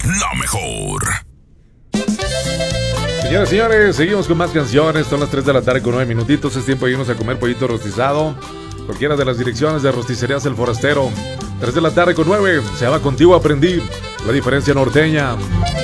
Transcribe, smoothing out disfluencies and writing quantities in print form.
la mejor. Señoras y señores, seguimos con más canciones. Son las 3 de la tarde con 9 minutitos. Es tiempo de irnos a comer pollito rostizado. Cualquiera de las direcciones de Rosticerías El Forastero. 3 de la tarde con 9. Se llama Contigo Aprendí. La diferencia norteña.